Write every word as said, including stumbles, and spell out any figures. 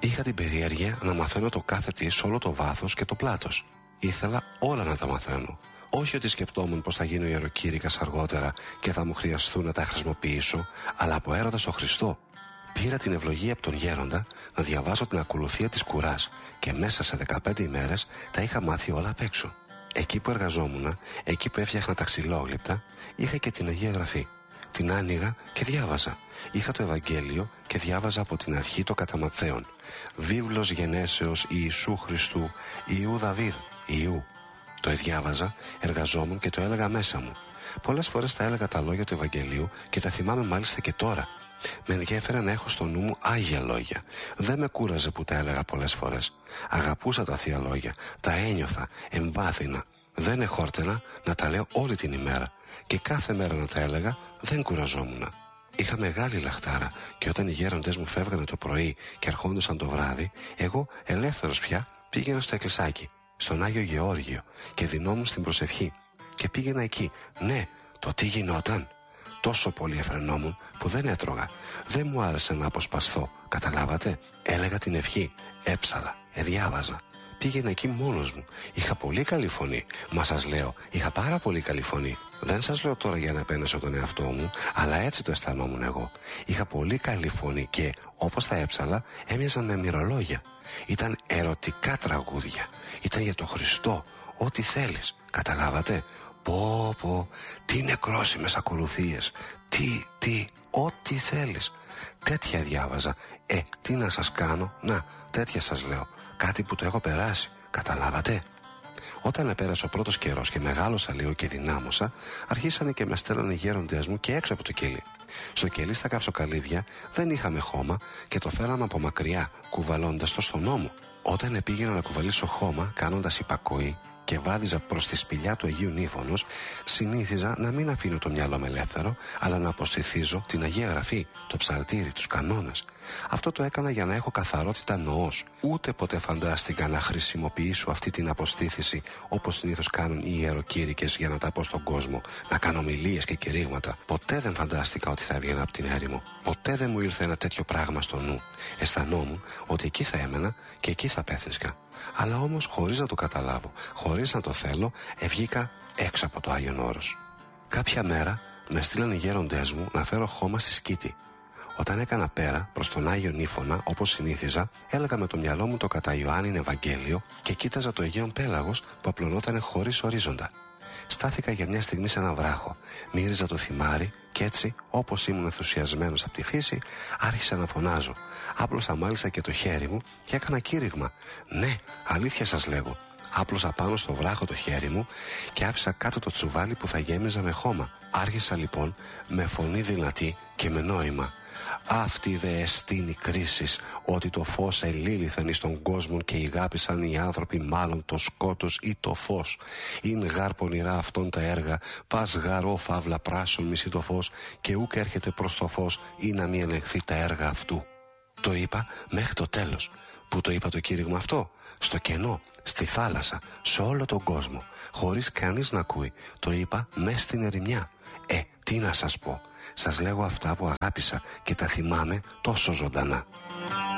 Είχα την περιέργεια να μαθαίνω το κάθε τι σε όλο το βάθος και το πλάτος. Ήθελα όλα να τα μαθαίνω. Όχι ότι σκεπτόμουν πως θα γίνω ιεροκήρυκας αργότερα και θα μου χρειαστούν να τα χρησιμοποιήσω, αλλά από έρωτα στο Χριστό. Πήρα την ευλογία από τον γέροντα να διαβάσω την ακολουθία της κουράς και μέσα σε δεκαπέντε ημέρες τα είχα μάθει όλα απ' έξω. Εκεί που εργαζόμουν, εκεί που έφτιαχνα τα ξυλόγλυπτα, είχα και την Αγία Γραφή. Την άνοιγα και διάβαζα. Είχα το Ευαγγέλιο και διάβαζα από την αρχή το κατά Ματθαίον. Βίβλος γενέσεως Ιησού Χριστού, Ιού Δαβίδ, Ιού. Το διάβαζα, εργαζόμουν και το έλεγα μέσα μου. Πολλές φορές τα έλεγα τα λόγια του Ευαγγελίου και τα θυμάμαι μάλιστα και τώρα. Με ενδιέφερε να έχω στο νου μου άγια λόγια. Δεν με κούραζε που τα έλεγα πολλές φορές. Αγαπούσα τα θεία λόγια, τα ένιωθα, εμβάθυνα. Δεν εχόρτενα να τα λέω όλη την ημέρα. Και κάθε μέρα να τα έλεγα δεν κουραζόμουν. Είχα μεγάλη λαχτάρα και όταν οι γέροντες μου φεύγανε το πρωί και ερχόντουσαν το βράδυ, εγώ ελεύθερος πια πήγαινα στο εκκλησάκι, στον Άγιο Γεώργιο και δινόμουν στην προσευχή. Και πήγαινα εκεί. Ναι, το τι γινόταν. Τόσο πολύ εφρενόμουν που δεν έτρωγα. Δεν μου άρεσε να αποσπασθώ. Καταλάβατε. Έλεγα την ευχή. Έψαλα. Εδιάβαζα. Πήγαινα εκεί μόνος μου. Είχα πολύ καλή φωνή. Μα σας λέω, είχα πάρα πολύ καλή φωνή. Δεν σας λέω τώρα για να επένεσω τον εαυτό μου, αλλά έτσι το αισθανόμουν εγώ. Είχα πολύ καλή φωνή και όπως τα έψαλα, έμοιαζαν με μυρολόγια. Ήταν ερωτικά τραγούδια. Ήταν για το Χριστό. Ό,τι θέλεις. Καταλάβατε. Πω πω, τι νεκρόσιμες ακολουθίες. Τι, τι, ό,τι θέλεις. Τέτοια διάβαζα. Ε, τι να σας κάνω. Να, τέτοια σας λέω. Κάτι που το έχω περάσει. Καταλάβατε. Όταν επέρασε ο πρώτος καιρός και μεγάλωσα λίγο και δυνάμωσα, αρχίσανε και με στέλνανε οι γέροντές μου και έξω από το κελί. Στο κελί στα καυσοκαλύβια δεν είχαμε χώμα και το φέραμε από μακριά, κουβαλώντας το στον ώμο. Όταν πήγαινα να κουβαλήσω χώμα, κάνοντας υπακοή και βάδιζα προς τη σπηλιά του Αγίου Νύφωνος, συνήθιζα να μην αφήνω το μυαλό με ελεύθερο, αλλά να αποστηθίζω την Αγία Γραφή, το ψαλτήρι, τους κανόνες. Αυτό το έκανα για να έχω καθαρότητα νοός. Ούτε ποτέ φαντάστηκα να χρησιμοποιήσω αυτή την αποστήθηση όπως συνήθως κάνουν οι ιεροκήρυκες για να τα πω στον κόσμο, να κάνω ομιλίες και κηρύγματα. Ποτέ δεν φαντάστηκα ότι θα έβγαινα από την έρημο. Ποτέ δεν μου ήρθε ένα τέτοιο πράγμα στο νου. Αισθανόμουν ότι εκεί θα έμενα και εκεί θα πέθυσκα. Αλλά όμως χωρίς να το καταλάβω, χωρίς να το θέλω, ευγήκα έξω από το Άγιον Όρος. Κάποια μέρα με στείλαν οι γέροντές μου να φέρω χώμα στη Σκήτη. Όταν έκανα πέρα προς τον Άγιο Νύφωνα, όπως συνήθιζα, έλεγα με το μυαλό μου το κατά Ιωάννην Ευαγγέλιο και κοίταζα το Αιγαίον Πέλαγος που απλωνότανε χωρίς ορίζοντα. Στάθηκα για μια στιγμή σε ένα βράχο, μύριζα το θυμάρι και έτσι, όπως ήμουν ενθουσιασμένος από τη φύση, άρχισα να φωνάζω. Άπλωσα μάλιστα και το χέρι μου και έκανα κήρυγμα. Ναι, αλήθεια σας λέγω. Άπλωσα πάνω στο βράχο το χέρι μου και άφησα κάτω το τσουβάλι που θα γέμιζα με χώμα. Άρχισα λοιπόν με φωνή δυνατή και με νόημα. Αυτή δε εστίν η κρίσης, ότι το φως ελήλυθεν εις τον κόσμο και ηγάπησαν οι άνθρωποι μάλλον το σκότος ή το φως. Είναι γάρ πονηρά αυτόν τα έργα, πας γαρό φαύλα πράσον μισή το φως και ούκ έρχεται προς το φως ή να μη ελεγχθεί τα έργα αυτού. Το είπα μέχρι το τέλος. Πού το είπα το κήρυγμα αυτό? Στο κενό, στη θάλασσα, σε όλο τον κόσμο, χωρίς κανείς να ακούει. Το είπα μες στην ερημιά. Ε, τι να σας πω. Σας λέγω αυτά που αγάπησα και τα θυμάμαι τόσο ζωντανά.